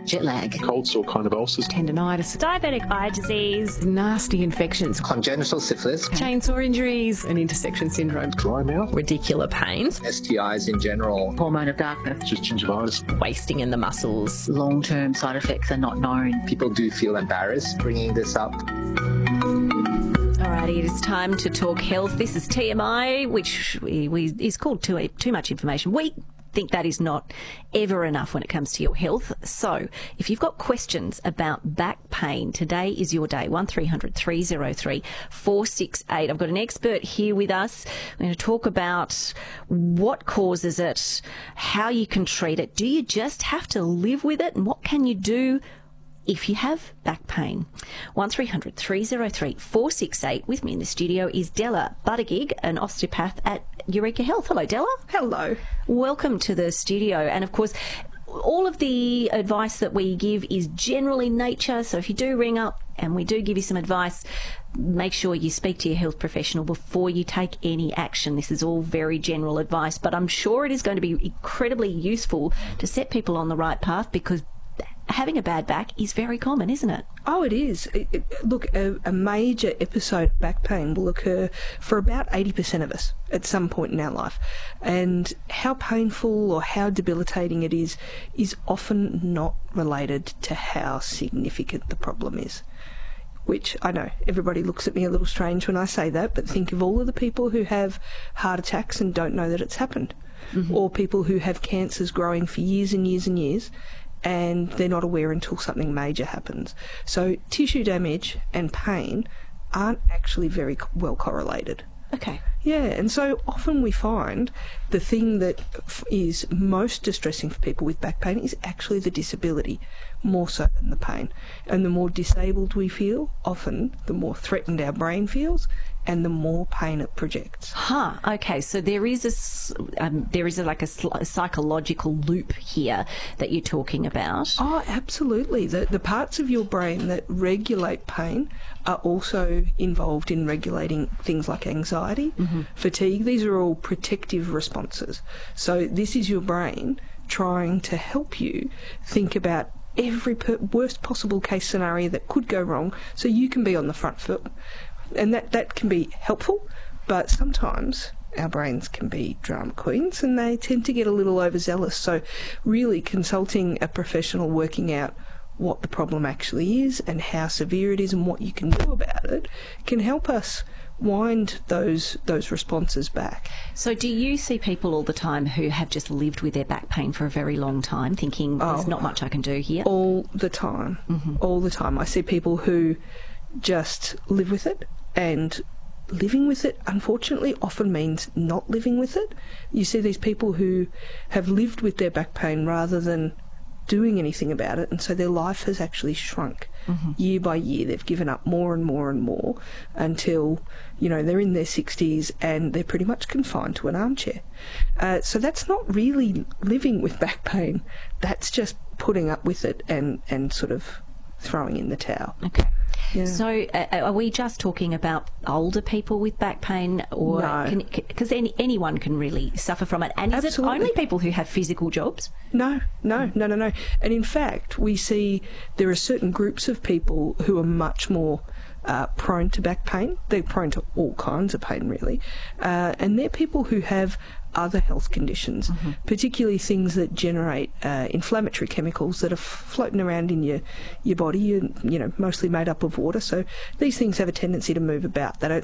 jet lag, cold sore kind of ulcers, tendinitis, diabetic eye disease, nasty infections, congenital syphilis, chainsaw injuries, and intersection syndrome, dry mouth, radicular pains, STIs in general, hormone of darkness, just gingivitis, wasting in the muscles. Long-term side effects are not known. People do feel embarrassed bringing this up. Alrighty, it is time to talk health. This is TMI, which is called too much information. We think that is not ever enough when it comes to your health. So if you've got questions about back pain, today is your day. 1300 303 468. I've got an expert here with us. We're going to talk about what causes it, how you can treat it. Do you just have to live with it? And what can you do if you have back pain? 1300 303 468. With me in the studio is Della Buttigieg, an osteopath at Eureka Health. Hello, Della. Hello. Welcome to the studio. And of course, all of the advice that we give is general in nature. So if you do ring up and we do give you some advice, make sure you speak to your health professional before you take any action. This is all very general advice, but I'm sure it is going to be incredibly useful to set people on the right path, because having a bad back is very common, isn't it? Oh, it is. Look, a major episode of back pain will occur for about 80% of us at some point in our life. And how painful or how debilitating it is often not related to how significant the problem is. Which, I know, everybody looks at me a little strange when I say that, but think of all of the people who have heart attacks and don't know that it's happened. Mm-hmm. Or people who have cancers growing for years and years and years, and they're not aware until something major happens. So tissue damage and pain aren't actually very well correlated. Okay. Yeah, and so often we find the thing that is most distressing for people with back pain is actually the disability, more so than the pain. And the more disabled we feel, often the more threatened our brain feels, and the more pain it projects. Okay. So there is a psychological loop here that you're talking about. Oh, absolutely. The parts of your brain that regulate pain are also involved in regulating things like anxiety, fatigue. These are all protective responses. So this is your brain trying to help you think about every worst possible case scenario that could go wrong, so you can be on the front foot. And that can be helpful, but sometimes our brains can be drama queens and they tend to get a little overzealous. So really consulting a professional, working out what the problem actually is and how severe it is and what you can do about it, can help us wind those responses back. So do you see people all the time who have just lived with their back pain for a very long time, thinking there's not much I can do here? All the time. Mm-hmm. All the time. I see people who just live with it, and living with it, unfortunately, often means not living with it. You see these people who have lived with their back pain rather than doing anything about it, and so their life has actually shrunk year by year. They've given up more and more and more until, they're in their 60s and they're pretty much confined to an armchair. So that's not really living with back pain. That's just putting up with it and sort of throwing in the towel. Okay. Yeah. So are we just talking about older people with back pain, or because anyone can really suffer from it? And is Absolutely. it only people who have physical jobs? No. And in fact, we see there are certain groups of people who are much more prone to back pain. They're prone to all kinds of pain, really. And they're people who have other health conditions, particularly things that generate inflammatory chemicals that are floating around in your body, mostly made up of water. So these things have a tendency to move about. They don't